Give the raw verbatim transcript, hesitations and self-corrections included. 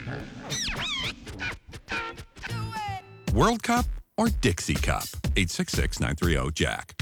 World Cup or Dixie Cup? eight six six, nine three zero, Jack.